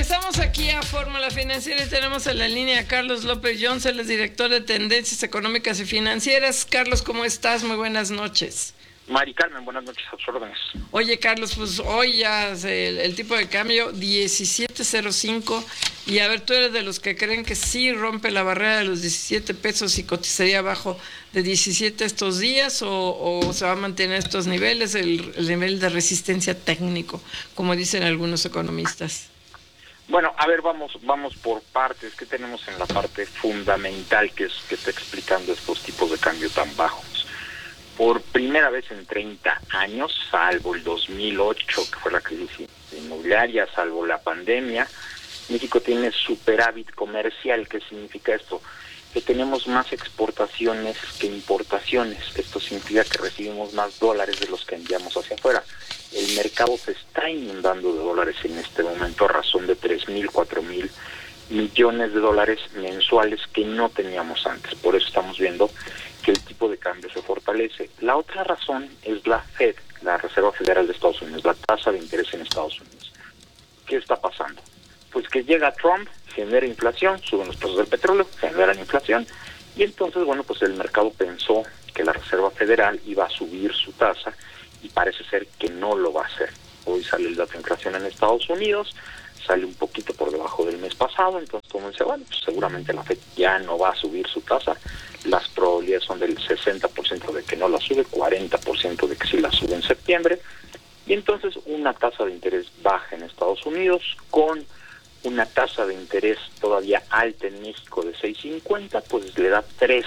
Regresamos aquí a Fórmula Financiera y tenemos en la línea a Carlos López Jones, el director de Tendencias Económicas y Financieras. Carlos, ¿cómo estás? Muy buenas noches. Mari Carmen, buenas noches, a sus órdenes. Oye, Carlos, pues hoy ya el tipo de cambio 17.05 y a ver, tú eres de los que creen que sí rompe la barrera de los 17 pesos y cotizaría abajo de 17 estos días o se va a mantener estos niveles, el nivel de resistencia técnico, como dicen algunos economistas. Bueno, a ver, vamos por partes. ¿Qué tenemos en la parte fundamental que está explicando estos tipos de cambio tan bajos? Por primera vez en 30 años, salvo el 2008, que fue la crisis inmobiliaria, salvo la pandemia, México tiene superávit comercial. ¿Qué significa esto? Que tenemos más exportaciones que importaciones. Esto significa que recibimos más dólares de los que enviamos hacia afuera. El mercado se está inundando de dólares en este momento a razón de 3,000, 4,000 millones de dólares mensuales que no teníamos antes. Por eso estamos viendo que el tipo de cambio se fortalece. La otra razón es la Fed, la Reserva Federal de Estados Unidos, la tasa de interés en Estados Unidos. ¿Qué está pasando? Pues que llega Trump, genera inflación, suben los precios del petróleo, generan inflación, y entonces, bueno, pues el mercado pensó que la Reserva Federal iba a subir su tasa, y parece ser que no lo va a hacer. Hoy sale el dato de inflación en Estados Unidos, sale un poquito por debajo del mes pasado, entonces como dice, bueno, pues seguramente la Fed ya no va a subir su tasa. Las probabilidades son del 60% de que no la sube, 40% de que sí la sube en septiembre, y entonces una tasa de interés baja en Estados Unidos con una tasa de interés todavía alta en México de 6.50, pues le da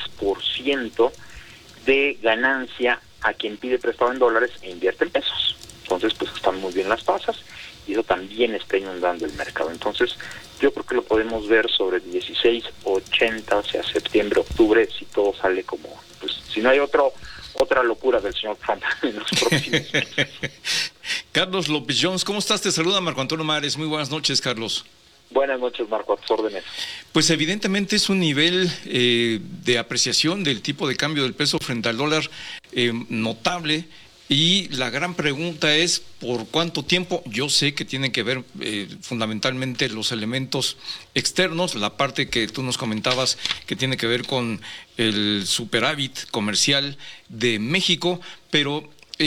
3% de ganancia a quien pide prestado en dólares e invierte en pesos. Entonces, pues están muy bien las tasas y eso también está inundando el mercado. Entonces, yo creo que lo podemos ver sobre 16.80, o sea, septiembre, octubre, si todo sale como, pues, si no hay otra locura del señor Trump en los próximos meses. Carlos López Jones, ¿cómo estás? Te saluda Marco Antonio Mares. Muy buenas noches, Carlos. Buenas noches, Marco, a tus órdenes. Pues evidentemente es un nivel de apreciación del tipo de cambio del peso frente al dólar notable. Y la gran pregunta es, ¿por cuánto tiempo? Yo sé que tienen que ver fundamentalmente los elementos externos, la parte que tú nos comentabas que tiene que ver con el superávit comercial de México, pero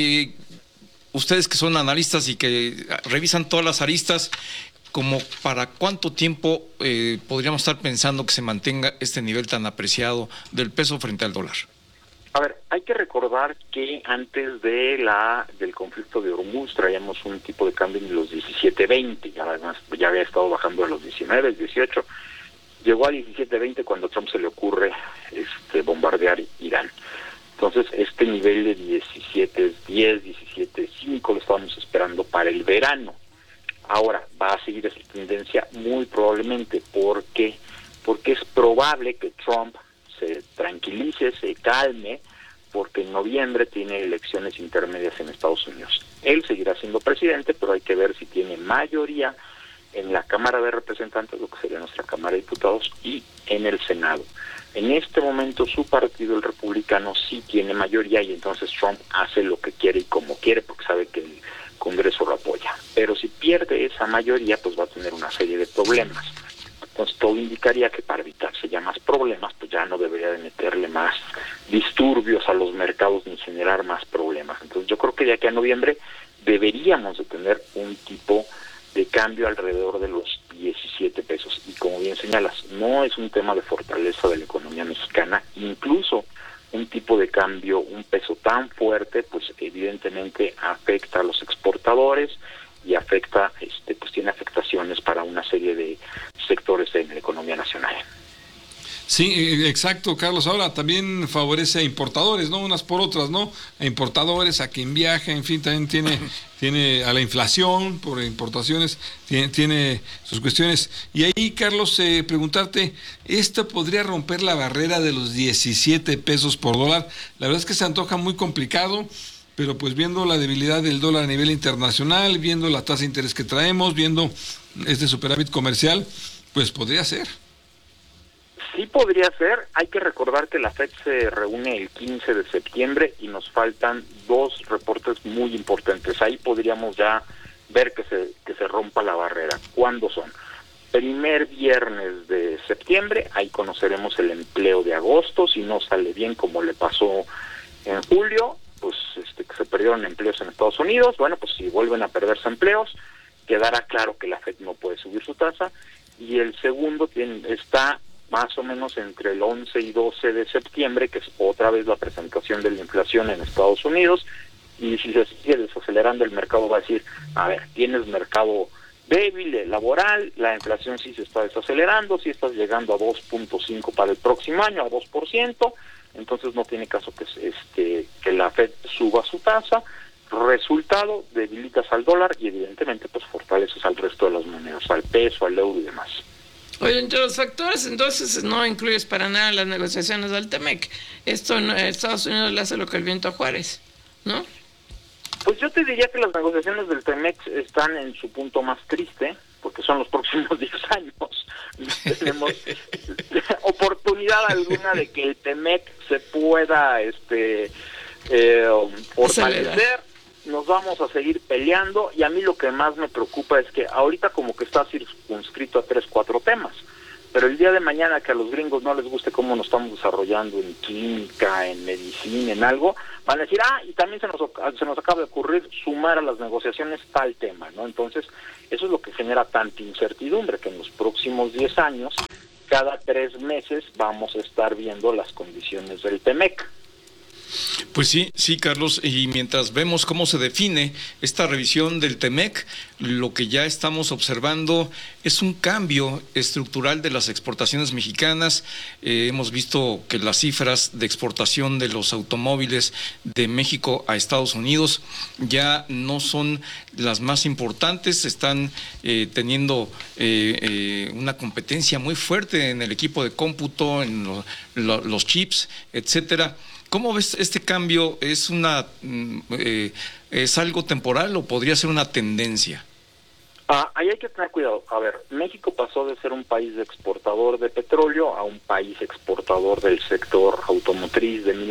ustedes que son analistas y que revisan todas las aristas, ¿como para cuánto tiempo podríamos estar pensando que se mantenga este nivel tan apreciado del peso frente al dólar? A ver, hay que recordar que antes del conflicto de Hormuz traíamos un tipo de cambio en los 17.20, además ya había estado bajando a los 19, 18, llegó a 17.20 cuando a Trump se le ocurre bombardear Irán. Entonces este nivel de 17.10, 17.5 lo estábamos esperando para el verano. Ahora va a seguir esa tendencia muy probablemente. ¿Por qué? Porque es probable que Trump se tranquilice, se calme, porque en noviembre tiene elecciones intermedias en Estados Unidos. Él seguirá siendo presidente, pero hay que ver si tiene mayoría en la Cámara de Representantes, lo que sería nuestra Cámara de Diputados, y en el Senado. En este momento su partido, el republicano, sí tiene mayoría y entonces Trump hace lo que quiere y como quiere porque sabe que el Congreso lo apoya. Pero si pierde esa mayoría, pues va a tener una serie de problemas. Entonces todo indicaría que para evitarse ya más problemas, pues ya no debería de meterle más disturbios a los mercados ni generar más problemas. Entonces yo creo que de aquí a noviembre deberíamos de tener un tipo de cambio alrededor de los 17 pesos. Y como bien señalas, no es un tema de fortaleza de la economía mexicana, incluso un tipo de cambio, un peso tan fuerte, pues evidentemente afecta a los exportadores y afecta, pues tiene afectaciones para una serie de sectores en la economía nacional. Sí, exacto, Carlos. Ahora también favorece a importadores, ¿no? Unas por otras, ¿no? A importadores, a quien viaja, en fin, también tiene a la inflación por importaciones, tiene sus cuestiones. Y ahí, Carlos, preguntarte, ¿esto podría romper la barrera de los 17 pesos por dólar? La verdad es que se antoja muy complicado, pero pues viendo la debilidad del dólar a nivel internacional, viendo la tasa de interés que traemos, viendo este superávit comercial, pues podría ser. Sí podría ser. Hay que recordar que la FED se reúne el 15 de septiembre y nos faltan dos reportes muy importantes. Ahí podríamos ya ver que se rompa la barrera. ¿Cuándo son? primer viernes de septiembre, ahí conoceremos el empleo de agosto. Si no sale bien como le pasó en julio, pues que se perdieron empleos en Estados Unidos, bueno, pues si vuelven a perderse empleos, quedará claro que la Fed no puede subir su tasa. Y el segundo está más o menos entre el 11 y 12 de septiembre, que es otra vez la presentación de la inflación en Estados Unidos. Y si se sigue desacelerando, el mercado va a decir, a ver, tienes mercado débil, laboral, la inflación sí se está desacelerando, sí estás llegando a 2.5 para el próximo año, a 2%, entonces no tiene caso que la Fed suba su tasa. Resultado, debilitas al dólar y evidentemente pues fortaleces al resto de las monedas, al peso, al euro y demás. Oye, entre los factores, entonces, no incluyes para nada las negociaciones del TEMEC. Esto en Estados Unidos le hace lo que el viento a Juárez, ¿no? Pues yo te diría que las negociaciones del TEMEC están en su punto más triste, porque son los próximos 10 años. No tenemos oportunidad alguna de que el TEMEC se pueda fortalecer. Nos vamos a seguir peleando, y a mí lo que más me preocupa es que ahorita como que está circunscrito a 3-4 temas, pero el día de mañana que a los gringos no les guste cómo nos estamos desarrollando en química, en medicina, en algo, van a decir, y también se nos acaba de ocurrir sumar a las negociaciones tal tema, ¿no? Entonces, eso es lo que genera tanta incertidumbre, que en los próximos 10 años, cada 3 meses vamos a estar viendo las condiciones del TEMEC. Pues sí, Carlos, y mientras vemos cómo se define esta revisión del TEMEC, lo que ya estamos observando es un cambio estructural de las exportaciones mexicanas. Hemos visto que las cifras de exportación de los automóviles de México a Estados Unidos ya no son las más importantes, están teniendo una competencia muy fuerte en el equipo de cómputo, en los chips, etcétera. ¿Cómo ves este cambio? ¿Es algo temporal o podría ser una tendencia? Ahí hay que tener cuidado. A ver, México pasó de ser un país exportador de petróleo a un país exportador del sector automotriz de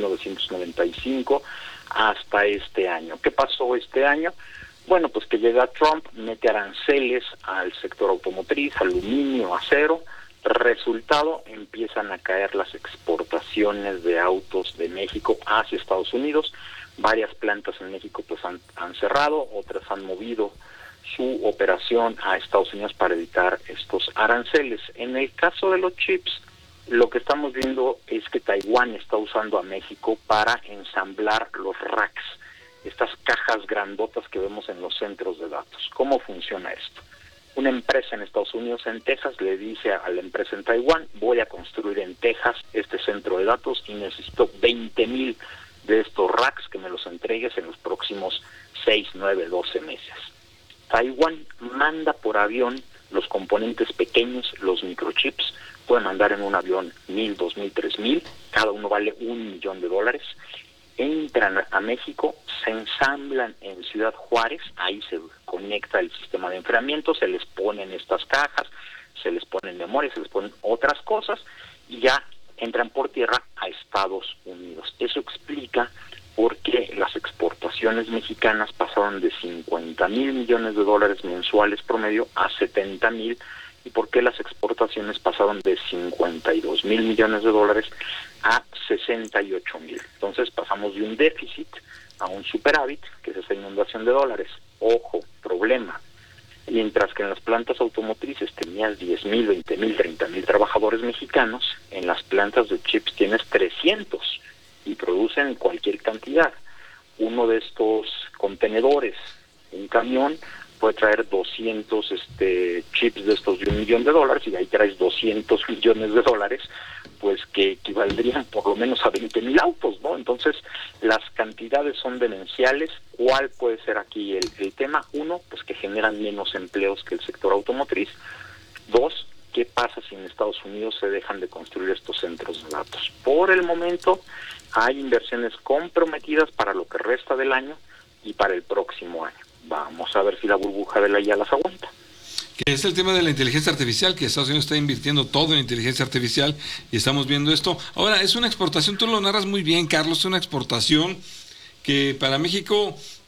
1995 hasta este año. ¿Qué pasó este año? Bueno, pues que llega Trump, mete aranceles al sector automotriz, aluminio, acero. Resultado, empiezan a caer las exportaciones de autos de México hacia Estados Unidos. Varias plantas en México pues han cerrado, otras han movido su operación a Estados Unidos para evitar estos aranceles. En el caso de los chips, lo que estamos viendo es que Taiwán está usando a México para ensamblar los racks, estas cajas grandotas que vemos en los centros de datos. ¿Cómo funciona esto? Una empresa en Estados Unidos, en Texas, le dice a la empresa en Taiwán, voy a construir en Texas este centro de datos y necesito 20,000 de estos racks que me los entregues en los próximos 6, 9, 12 meses. Taiwán manda por avión los componentes pequeños, los microchips, pueden mandar en un avión 1,000, 2,000, 3,000, cada uno vale $1,000,000. Entran a México, se ensamblan en Ciudad Juárez, ahí se conecta el sistema de enfriamiento, se les ponen estas cajas, se les ponen memoria, se les ponen otras cosas y ya entran por tierra a Estados Unidos. Eso explica por qué las exportaciones mexicanas pasaron de $50,000 millones mensuales promedio a 70,000 y por qué las exportaciones pasaron de $52,000 millones a 68,000. Entonces pasamos de un déficit a un superávit, que es esa inundación de dólares. Ojo, problema. Mientras que en las plantas automotrices tenías 10,000, 20,000, 30,000 trabajadores mexicanos, en las plantas de chips tienes 300 y producen cualquier cantidad. Uno de estos contenedores, un camión, puede traer 200 chips de estos de $1,000,000 y ahí traes 200 millones de dólares, pues que equivaldrían por lo menos a 20,000 autos, ¿no? Entonces, las cantidades son demenciales. ¿Cuál puede ser aquí el tema? Uno, pues que generan menos empleos que el sector automotriz. Dos, ¿qué pasa si en Estados Unidos se dejan de construir estos centros de datos? Por el momento, hay inversiones comprometidas para lo que resta del año y para el próximo año. Vamos a ver si la burbuja de la IA las aguanta. Que es el tema de la inteligencia artificial, que Estados Unidos está invirtiendo todo en inteligencia artificial y estamos viendo esto. Ahora, es una exportación, tú lo narras muy bien, Carlos, es una exportación que para México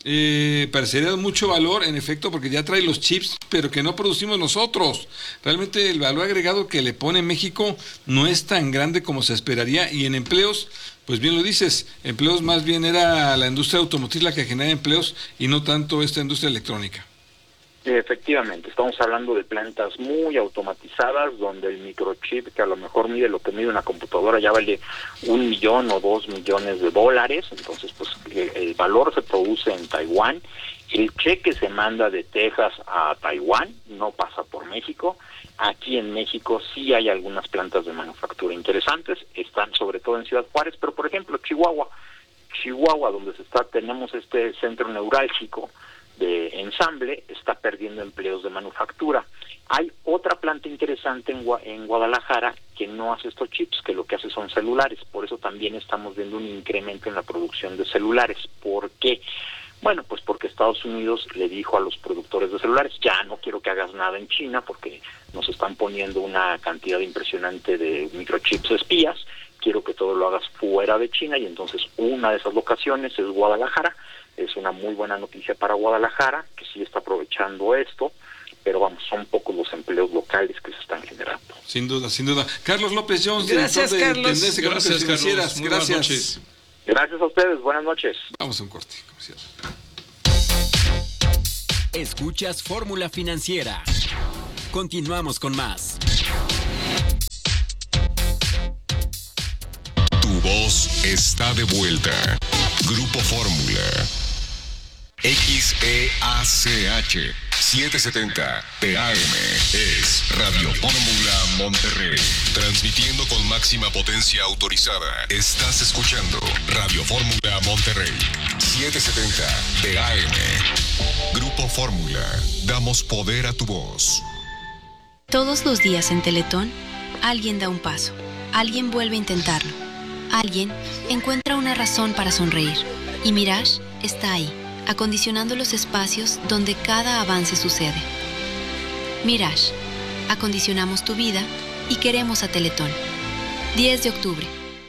parecería de mucho valor, en efecto, porque ya trae los chips, pero que no producimos nosotros. Realmente el valor agregado que le pone México no es tan grande como se esperaría, y en empleos, pues bien lo dices, empleos más bien era la industria automotriz la que genera empleos y no tanto esta industria electrónica. Efectivamente, estamos hablando de plantas muy automatizadas donde el microchip, que a lo mejor mide lo que mide una computadora, ya vale $1 millón o $2 millones, entonces pues el valor se produce en Taiwán, el cheque se manda de Texas a Taiwán, no pasa por México. Aquí en México sí hay algunas plantas de manufactura interesantes, están sobre todo en Ciudad Juárez, pero por ejemplo Chihuahua, donde tenemos este centro neurálgico de ensamble, está perdiendo empleos de manufactura. Hay otra planta interesante en Guadalajara que no hace estos chips, que lo que hace son celulares, por eso también estamos viendo un incremento en la producción de celulares. ¿Por qué? Bueno, pues porque Estados Unidos le dijo a los productores de celulares, ya no quiero que hagas nada en China porque nos están poniendo una cantidad impresionante de microchips espías, quiero que todo lo hagas fuera de China, y entonces una de esas locaciones es Guadalajara. Es una muy buena noticia para Guadalajara, que sí está aprovechando esto, pero vamos, son pocos los empleos locales que se están generando. Sin duda, sin duda. Carlos López Jones, gracias, director de Carlos. Tendencias Económicas Financieras. Gracias. Gracias a ustedes, buenas noches. Vamos a un corte comercial. Escuchas Fórmula Financiera. Continuamos con más. Tu voz está de vuelta. Grupo Fórmula. XEACH 770 TAM es Radio Fórmula Monterrey. Transmitiendo con máxima potencia autorizada. Estás escuchando Radio Fórmula Monterrey 770 TAM. Grupo Fórmula. Damos poder a tu voz. Todos los días en Teletón, alguien da un paso. Alguien vuelve a intentarlo. Alguien encuentra una razón para sonreír. Y Mirage está ahí, acondicionando los espacios donde cada avance sucede. Mirage, acondicionamos tu vida y queremos a Teletón. 10 de octubre.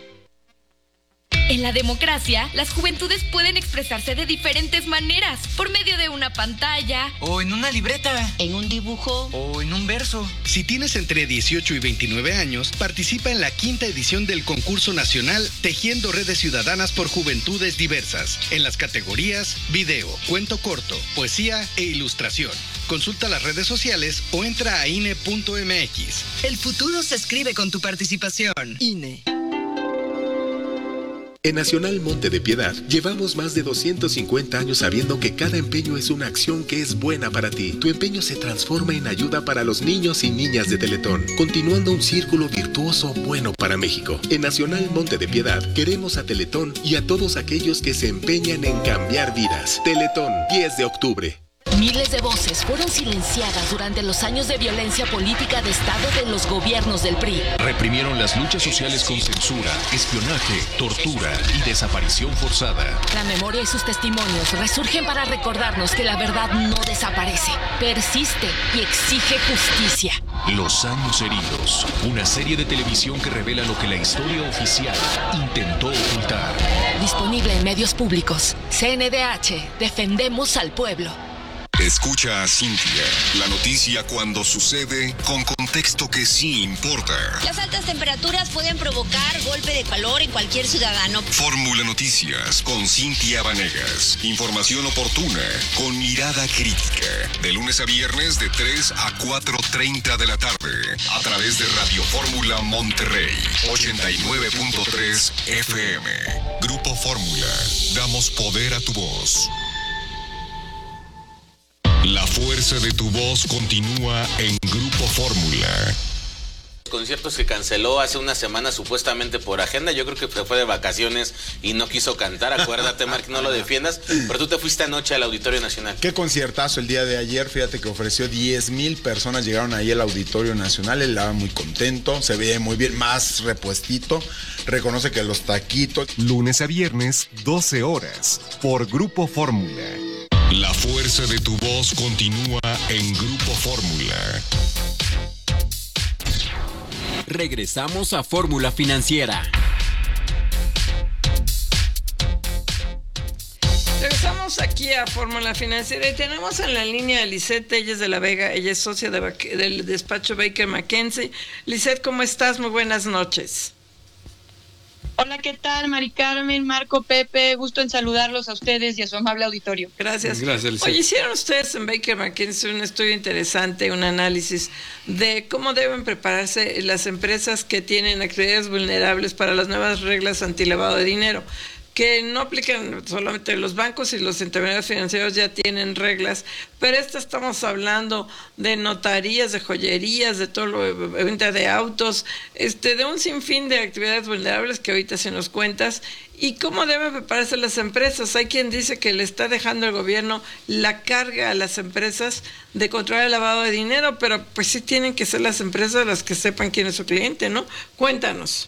En la democracia, las juventudes pueden expresarse de diferentes maneras, por medio de una pantalla, o en una libreta, en un dibujo, o en un verso. Si tienes entre 18 y 29 años, participa en la 5ª edición del concurso nacional Tejiendo Redes Ciudadanas por Juventudes Diversas, en las categorías video, cuento corto, poesía e ilustración. Consulta las redes sociales o entra a INE.mx. El futuro se escribe con tu participación. INE. En Nacional Monte de Piedad, llevamos más de 250 años sabiendo que cada empeño es una acción que es buena para ti. Tu empeño se transforma en ayuda para los niños y niñas de Teletón, continuando un círculo virtuoso bueno para México. En Nacional Monte de Piedad, queremos a Teletón y a todos aquellos que se empeñan en cambiar vidas. Teletón, 10 de octubre. Miles de voces fueron silenciadas durante los años de violencia política de Estado de los gobiernos del PRI. Reprimieron las luchas sociales con censura, espionaje, tortura y desaparición forzada. La memoria y sus testimonios resurgen para recordarnos que la verdad no desaparece, persiste y exige justicia. Los años heridos, una serie de televisión que revela lo que la historia oficial intentó ocultar. Disponible en medios públicos. CNDH, defendemos al pueblo. Escucha a Cintia, la noticia cuando sucede con contexto que sí importa. Las altas temperaturas pueden provocar golpe de calor en cualquier ciudadano. Fórmula Noticias con Cintia Vanegas. Información oportuna con mirada crítica. De lunes a viernes de 3 a 4:30 de la tarde. A través de Radio Fórmula Monterrey 89.3 FM. Grupo Fórmula. Damos poder a tu voz. La fuerza de tu voz continúa en Grupo Fórmula. Conciertos que canceló hace una semana supuestamente por agenda. Yo creo que se fue de vacaciones y no quiso cantar. Acuérdate, Mark, no lo defiendas. Pero tú te fuiste anoche al Auditorio Nacional. Qué conciertazo el día de ayer. Fíjate que ofreció 10,000 personas. Llegaron ahí al Auditorio Nacional. Él estaba muy contento. Se ve muy bien, más repuestito. Reconoce que los taquitos. Lunes a viernes, 12 horas. Por Grupo Fórmula. La fuerza de tu voz continúa en Grupo Fórmula. Regresamos a Fórmula Financiera. Regresamos Regresamos aquí a Fórmula Financiera y tenemos en la línea a Lisette Telles de la Vega. Ella es socia del despacho Baker McKenzie. Lisette, ¿cómo estás? Muy buenas noches. Hola, ¿qué tal? Mari Carmen, Marco, Pepe, gusto en saludarlos a ustedes y a su amable auditorio. Gracias. Gracias, Lisette. Oye, hicieron ustedes en Baker McKenzie un estudio interesante, un análisis de cómo deben prepararse las empresas que tienen actividades vulnerables para las nuevas reglas antilavado de dinero, que no aplican solamente los bancos y los intermediarios financieros ya tienen reglas, pero estamos hablando de notarías, de joyerías, de todo lo de venta de autos, de un sinfín de actividades vulnerables que ahorita se nos cuentas. ¿Y cómo deben prepararse las empresas? Hay quien dice que le está dejando el gobierno la carga a las empresas de controlar el lavado de dinero, pero pues sí tienen que ser las empresas las que sepan quién es su cliente, ¿no? Cuéntanos.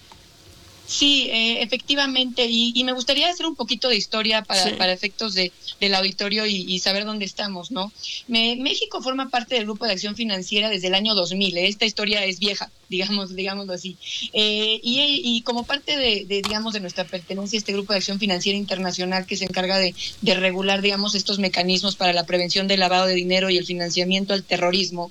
Sí, efectivamente, y me gustaría hacer un poquito de historia para efectos del auditorio y saber dónde estamos, ¿no? México forma parte del Grupo de Acción Financiera desde el año 2000, esta historia es vieja, digámoslo así, y como parte de nuestra pertenencia a este Grupo de Acción Financiera Internacional que se encarga de regular, estos mecanismos para la prevención del lavado de dinero y el financiamiento al terrorismo,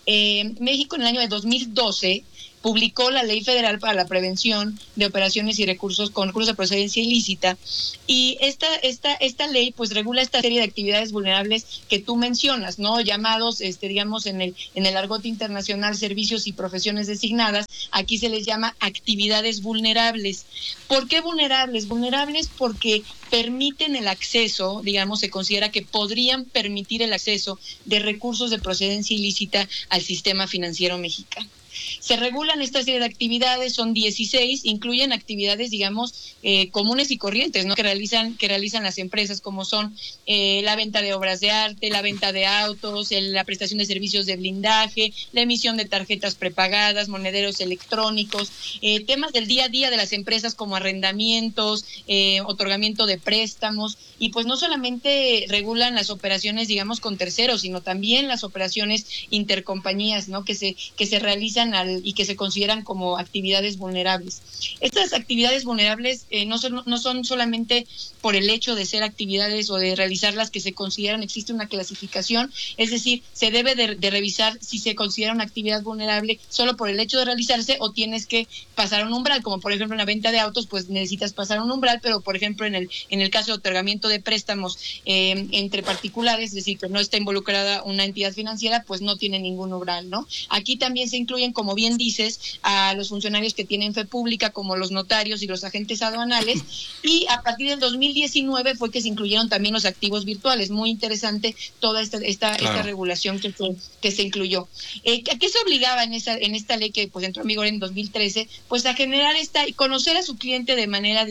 México en el año de 2012 publicó la Ley Federal para la Prevención de Operaciones y Recursos con recursos de procedencia ilícita, y esta ley pues regula esta serie de actividades vulnerables que tú mencionas, ¿no? Llamados, en el argot internacional, servicios y profesiones designadas. Aquí se les llama actividades vulnerables. ¿Por qué vulnerables? Vulnerables porque permiten el acceso, se considera que podrían permitir el acceso de recursos de procedencia ilícita al sistema financiero mexicano. Se regulan esta serie de actividades, son 16, incluyen actividades, comunes y corrientes, ¿no? que realizan las empresas, como son la venta de obras de arte, la venta de autos, la prestación de servicios de blindaje, la emisión de tarjetas prepagadas, monederos electrónicos, temas del día a día de las empresas como arrendamientos, otorgamiento de préstamos, y pues no solamente regulan las operaciones, con terceros, sino también las operaciones intercompañías, ¿no? que se realizan y que se consideran como actividades vulnerables. Estas actividades vulnerables no son solamente por el hecho de ser actividades o de realizarlas que se consideran, existe una clasificación, es decir, se debe de revisar si se considera una actividad vulnerable solo por el hecho de realizarse, o tienes que pasar un umbral, como por ejemplo en la venta de autos, pues necesitas pasar un umbral, pero por ejemplo en el caso de otorgamiento de préstamos entre particulares, es decir, que no está involucrada una entidad financiera, pues no tiene ningún umbral, ¿no? Aquí también se incluyen, como bien dices, a los funcionarios que tienen fe pública, como los notarios y los agentes aduanales, y a partir del 2019 fue que se incluyeron también los activos virtuales. Muy interesante toda esta regulación que se incluyó. ¿A qué se obligaba en esta ley que pues entró en vigor en 2013? Pues a generar y conocer a su cliente de manera,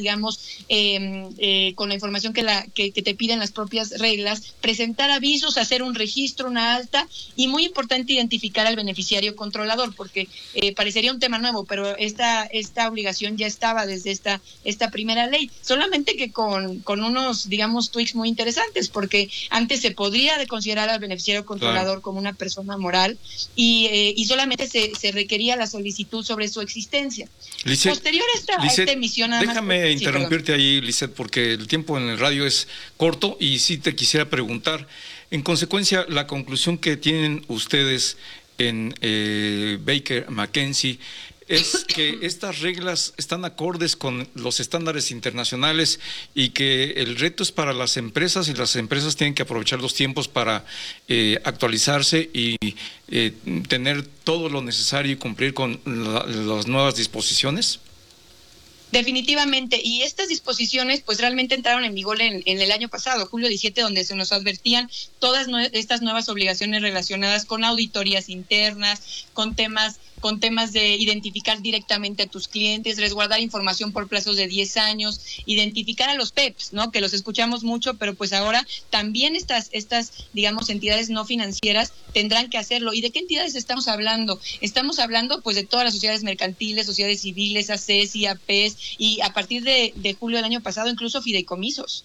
con la información que te piden las propias reglas, presentar avisos, hacer un registro, una alta, y muy importante identificar al beneficiario controlador, porque parecería un tema nuevo, pero esta obligación ya estaba desde esta primera ley, solamente que con unos, tweaks muy interesantes, porque antes se podría considerar al beneficiario controlador como una persona moral, y solamente se requería la solicitud sobre su existencia. Lisette, posterior a esta emisión, nada déjame más, interrumpirte ahí, Lisette, porque el tiempo en el radio es corto, y sí te quisiera preguntar, en consecuencia, la conclusión que tienen ustedes en Baker McKenzie es que estas reglas están acordes con los estándares internacionales y que el reto es para las empresas, y las empresas tienen que aprovechar los tiempos para actualizarse y tener todo lo necesario y cumplir con las nuevas disposiciones. Definitivamente, y estas disposiciones pues realmente entraron en vigor en el año pasado, julio 17, donde se nos advertían todas estas nuevas obligaciones relacionadas con auditorías internas, con temas de identificar directamente a tus clientes, resguardar información por plazos de 10 años, identificar a los PEPs, ¿no? Que los escuchamos mucho, pero pues ahora también estas entidades no financieras tendrán que hacerlo. ¿Y de qué entidades estamos hablando? Estamos hablando pues de todas las sociedades mercantiles, sociedades civiles, ACES, IAPs, y a partir de julio del año pasado incluso fideicomisos.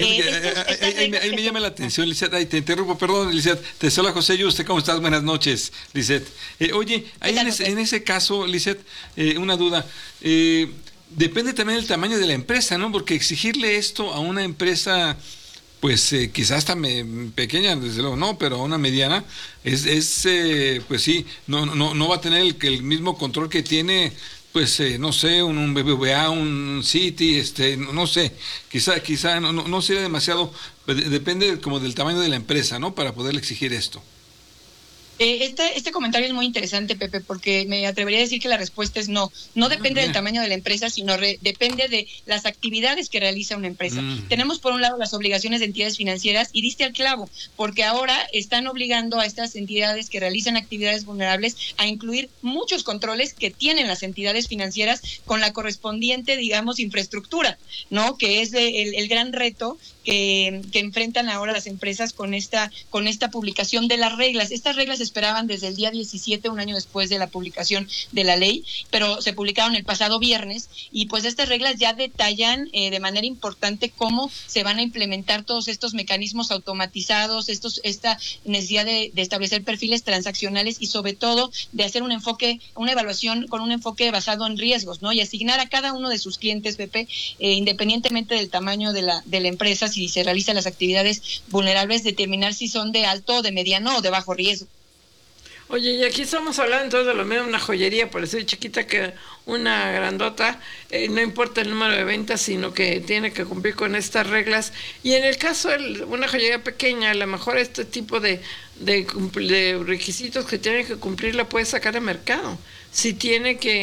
Ahí me llama la atención, Lisette, te interrumpo, perdón, Lisette, te saluda José Yu, ¿usted cómo estás? Buenas noches, Lisette. Oye, en ese caso, Lisette, una duda, depende también del tamaño de la empresa, ¿no? Porque exigirle esto a una empresa pues quizás hasta pequeña, desde luego no, pero una mediana, pues sí, no va a tener el mismo control que tiene, pues no sé, un BBVA, un Citi, no sé, quizá no sería demasiado, depende como del tamaño de la empresa, ¿no? Para poderle exigir esto. Este comentario es muy interesante, Pepe, porque me atrevería a decir que la respuesta es no. No depende del tamaño de la empresa, sino depende de las actividades que realiza una empresa. Tenemos por un lado las obligaciones de entidades financieras y diste al clavo, porque ahora están obligando a estas entidades que realizan actividades vulnerables a incluir muchos controles que tienen las entidades financieras con la correspondiente, digamos, infraestructura, ¿no? Que es el gran reto que enfrentan ahora las empresas con esta publicación de las reglas. Estas reglas se esperaban desde el día 17, un año después de la publicación de la ley, pero se publicaron el pasado viernes y pues estas reglas ya detallan de manera importante cómo se van a implementar todos estos mecanismos automatizados, esta necesidad de establecer perfiles transaccionales y sobre todo de hacer una evaluación con un enfoque basado en riesgos, ¿no? Y asignar a cada uno de sus clientes, Pepe, independientemente del tamaño de la empresa, si se realizan las actividades vulnerables, determinar si son de alto, de mediano o de bajo riesgo. Oye, y aquí estamos hablando entonces de lo mismo, una joyería, por eso chiquita que una grandota, no importa el número de ventas, sino que tiene que cumplir con estas reglas. Y en el caso de una joyería pequeña, a lo mejor este tipo de requisitos que tiene que cumplir la puede sacar al mercado. Si tiene que